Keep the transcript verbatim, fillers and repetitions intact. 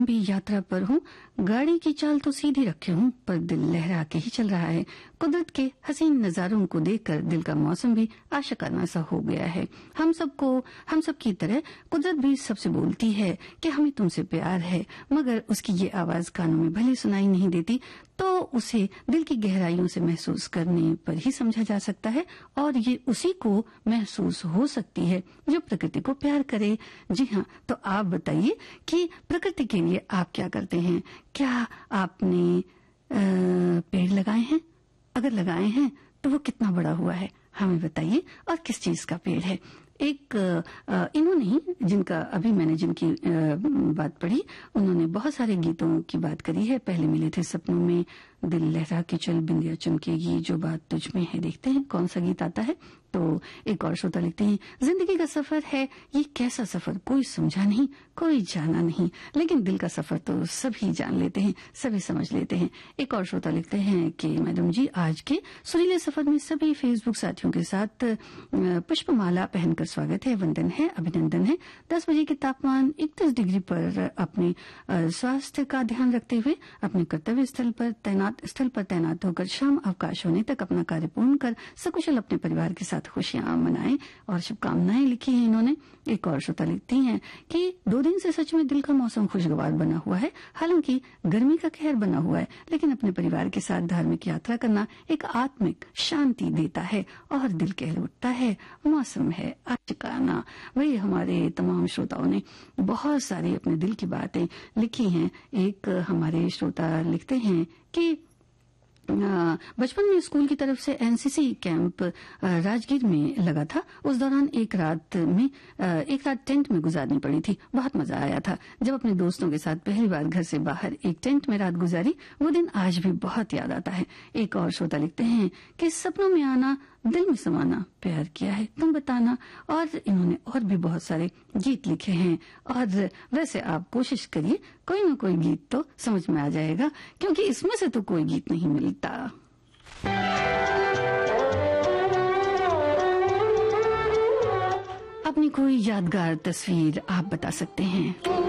भी यात्रा पर हूँ, गाड़ी की चाल तो सीधी रखे हूँ, पर दिल लहरा के ही चल रहा है। कुदरत के हसीन नजारों को देखकर दिल का मौसम भी आशिकाना सा हो गया है। हम सबको हम सब की तरह कुदरत भी सबसे बोलती है कि हमें तुमसे प्यार है, मगर उसकी ये आवाज कानों में भले सुनाई नहीं देती, तो उसे दिल की गहराइयों से महसूस करने पर ही समझा जा सकता है, और ये उसी को महसूस हो सकती है जो प्रकृति को प्यार करे। जी हाँ, तो आप बताइए कि प्रकृति के लिए आप क्या करते हैं? क्या आपने आ, पेड़ लगाए हैं? अगर लगाए हैं तो वो कितना बड़ा हुआ है, हमें बताइए, और किस चीज का पेड़ है? एक इन्होंने ही, जिनका अभी मैंने जिनकी बात पढ़ी, उन्होंने बहुत सारे गीतों की बात करी है। पहले मिले थे सपनों में, दिल लहरा के चल, बिंदिया चमकेगी, जो बात तुझ में है। देखते हैं कौन सा गीत आता है। तो एक और श्रोता लिखते हैं, जिंदगी का सफर है ये कैसा सफर, कोई समझा नहीं, कोई जाना नहीं, लेकिन दिल का सफर तो सभी जान लेते हैं, सभी समझ लेते हैं। एक और श्रोता लिखते हैं कि मैडम जी, आज के सुरीले सफर में सभी फेसबुक साथियों के साथ पुष्पमाला पहनकर स्वागत है, वंदन है, अभिनंदन है। दस बजे के तापमान इकतीस डिग्री पर अपने स्वास्थ्य का ध्यान रखते हुए अपने कर्तव्य स्थल पर तैनात स्थल पर तैनात होकर शाम अवकाश होने तक अपना कार्य पूर्ण कर सकुशल अपने परिवार के साथ खुशियां मनाएं, और शुभकामनाएं लिखी है इन्होंने। एक और श्रोता लिखती हैं कि दो दिन से सच में दिल का मौसम खुशगवार बना हुआ है, हालांकि गर्मी का कहर बना हुआ है, लेकिन अपने परिवार के साथ धार्मिक यात्रा करना एक आत्मिक शांति देता है और दिल कह उठता है मौसम है आशिकाना। वही हमारे तमाम श्रोताओं ने बहुत सारी अपने दिल की बातें लिखी हैं। एक हमारे श्रोता लिखते हैं कि बचपन में स्कूल की तरफ से एनसीसी कैंप राजगीर में लगा था। उस दौरान एक रात में एक रात टेंट में गुजारनी पड़ी थी। बहुत मजा आया था जब अपने दोस्तों के साथ पहली बार घर से बाहर एक टेंट में रात गुजारी। वो दिन आज भी बहुत याद आता है। एक और श्रोता लिखते हैं कि सपनों में आना, दिल में समाना, प्यार किया है तुम बताना। और इन्होंने और भी बहुत सारे गीत लिखे हैं, और वैसे आप कोशिश करिए, कोई ना कोई गीत तो समझ में आ जाएगा, क्योंकि इसमें से तो कोई गीत नहीं मिलता। अपनी कोई यादगार तस्वीर आप बता सकते हैं।